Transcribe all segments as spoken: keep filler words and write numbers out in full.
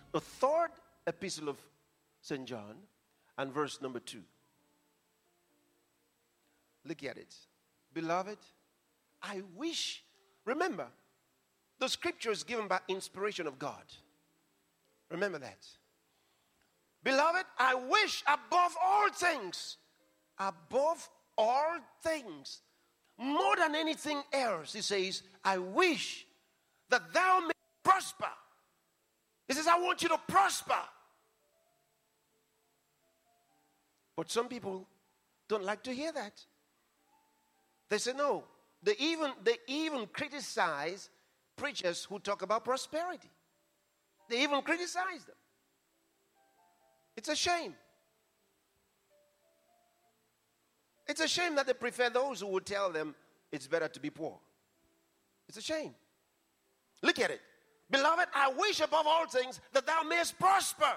the third epistle of Saint John and verse number two. Look at it. Beloved, I wish, remember, the scripture is given by inspiration of God. Remember that. Beloved, I wish above all things, above all things, more than anything else, he says, I wish that thou may prosper. He says, I want you to prosper. But some people don't like to hear that. They say no. They even, they even criticize preachers who talk about prosperity. They even criticize them. It's a shame. It's a shame that they prefer those who would tell them it's better to be poor. It's a shame. Look at it. Beloved, I wish above all things that thou mayest prosper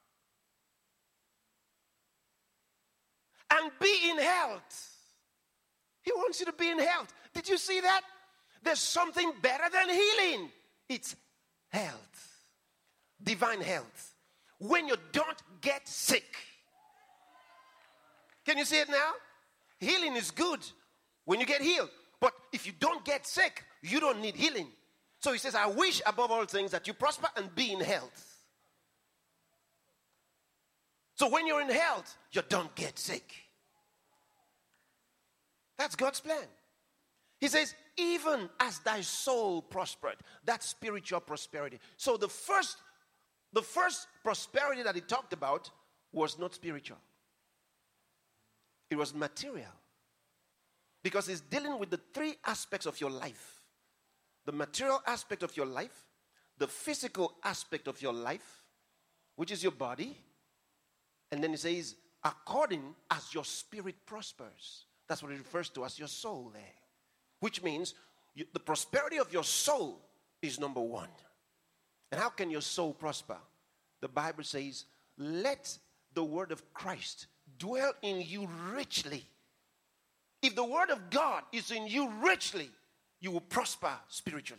and be in health. He wants you to be in health. Did you see that? There's something better than healing. It's health. Divine health. When you don't get sick. Can you see it now? Healing is good when you get healed. But if you don't get sick, you don't need healing. So he says, I wish above all things that you prosper and be in health. So when you're in health, you don't get sick. That's God's plan. He says, even as thy soul prospered. That's spiritual prosperity. So the first, the first prosperity that he talked about was not spiritual. It was material. Because he's dealing with the three aspects of your life. The material aspect of your life, the physical aspect of your life, which is your body. And then he says, according as your spirit prospers. That's what it refers to as your soul there. Which means you, the prosperity of your soul is number one. And how can your soul prosper? The Bible says, let the word of Christ dwell in you richly. If the word of God is in you richly, you will prosper spiritually.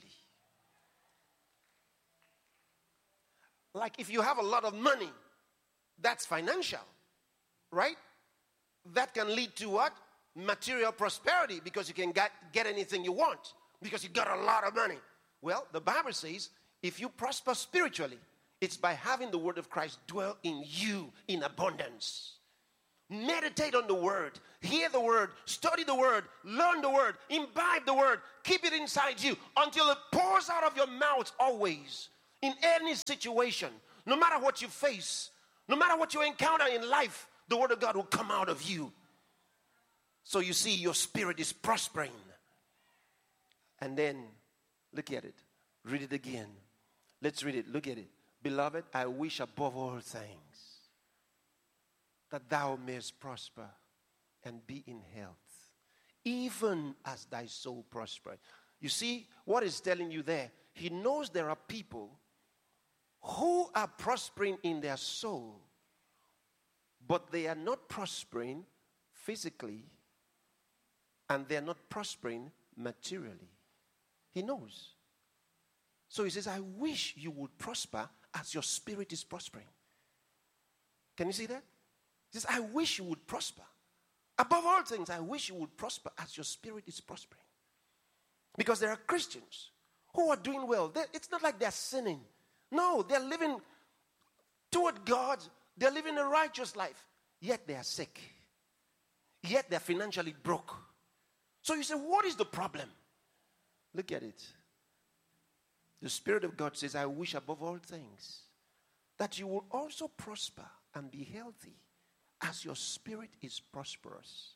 Like if you have a lot of money, that's financial, right? That can lead to what? Material prosperity, because you can get, get anything you want because you got a lot of money. Well, the Bible says if you prosper spiritually, it's by having the word of Christ dwell in you in abundance. Meditate on the word, hear the word, study the word, learn the word, imbibe the word, keep it inside you until it pours out of your mouth always in any situation. No matter what you face, no matter what you encounter in life, the word of God will come out of you. So you see, your spirit is prospering. And then, look at it. Read it again. Let's read it. Look at it. Beloved, I wish above all things that thou mayest prosper and be in health, even as thy soul prospered. You see, what he's telling you there, he knows there are people who are prospering in their soul, but they are not prospering physically, and they're not prospering materially. He knows. So he says, I wish you would prosper as your spirit is prospering. Can you see that? He says, I wish you would prosper. Above all things, I wish you would prosper as your spirit is prospering. Because there are Christians who are doing well. They're, it's not like they're sinning. No, they're living toward God. They're living a righteous life. Yet they are sick. Yet they're financially broke. So you say, what is the problem? Look at it. The Spirit of God says, I wish above all things that you will also prosper and be healthy as your spirit is prosperous.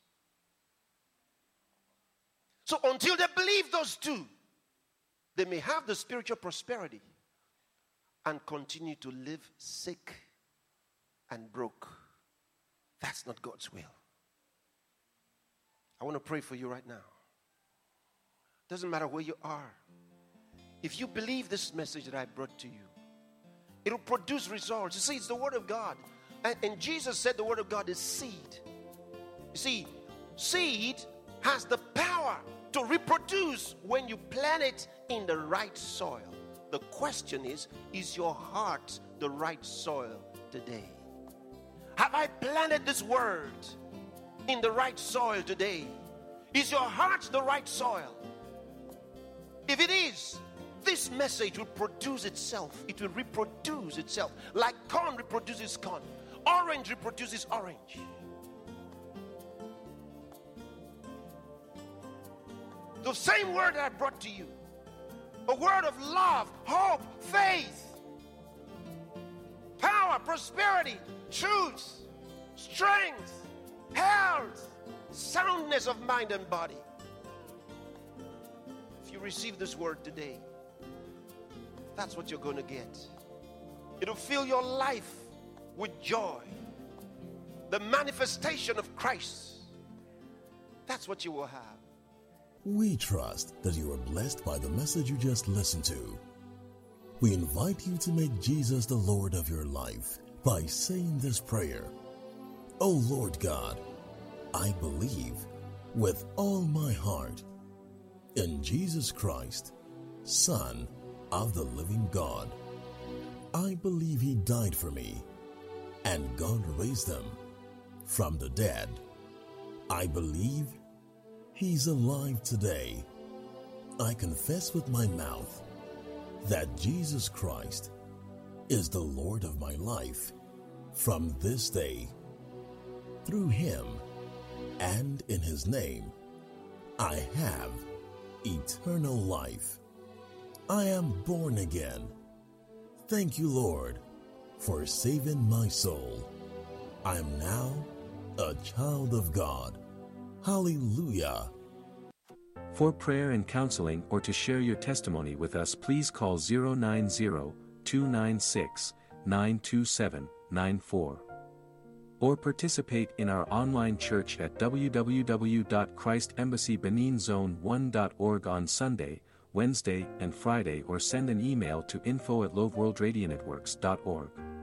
So until they believe those two, they may have the spiritual prosperity and continue to live sick and broke. That's not God's will. I want to pray for you right now. Doesn't matter where you are. If you believe this message that I brought to you, it will produce results. You see, it's the word of God. And, and Jesus said the word of God is seed. You see, seed has the power to reproduce when you plant it in the right soil. The question is, is your heart the right soil today? Have I planted this word in the right soil today? Is your heart the right soil? If it is, this message will produce itself. It will reproduce itself. Like corn reproduces corn. Orange reproduces orange. The same word that I brought to you. A word of love, hope, faith, power, prosperity, truth, strength, health, soundness of mind and body. If you receive this word today, that's what you're going to get. It'll fill your life with joy. The manifestation of Christ. That's what you will have. We trust that you are blessed by the message you just listened to. We invite you to make Jesus the Lord of your life by saying this prayer. Oh Lord God, I believe with all my heart in Jesus Christ, Son of the living God. I believe he died for me, and God raised him from the dead. I believe he's alive today. I confess with my mouth that Jesus Christ is the Lord of my life from this day. Through him and in his name, I have eternal life. I am born again. Thank you, Lord, for saving my soul. I am now a child of God. Hallelujah. For prayer and counseling or to share your testimony with us, please call zero nine zero, two nine six, nine two seven, nine four. Or participate in our online church at w w w dot christ embassy benin zone one dot org on Sunday, Wednesday, and Friday, or send an email to info at loveworldradionetworks dot org.